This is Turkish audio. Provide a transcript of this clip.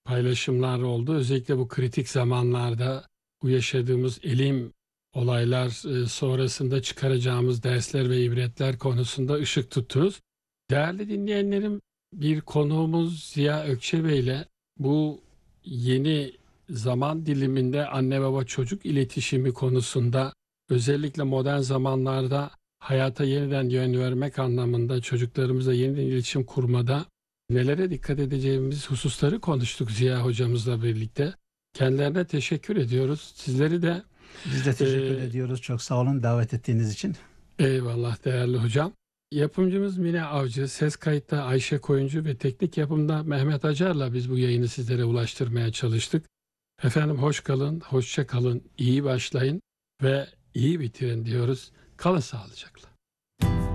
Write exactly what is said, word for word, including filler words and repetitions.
paylaşımlar oldu. Özellikle bu kritik zamanlarda bu yaşadığımız elim olaylar e, sonrasında çıkaracağımız dersler ve ibretler konusunda ışık tuttunuz. Değerli dinleyenlerim, bir konuğumuz Ziya Ökçebey ile bu yeni zaman diliminde anne baba çocuk iletişimi konusunda, özellikle modern zamanlarda hayata yeniden yön vermek anlamında çocuklarımızla yeniden iletişim kurmada nelere dikkat edeceğimiz hususları konuştuk Ziya hocamızla birlikte. Kendilerine teşekkür ediyoruz. Sizleri de Biz de teşekkür e, ediyoruz. Çok sağ olun davet ettiğiniz için. eyvallah değerli hocam. Yapımcımız Mine Avcı, ses kayıtta Ayşe Koyuncu ve teknik yapımda Mehmet Acar'la biz bu yayını sizlere ulaştırmaya çalıştık. Efendim hoş kalın, hoşça kalın, iyi başlayın ve iyi bitirin diyoruz. Kalın sağlıcakla.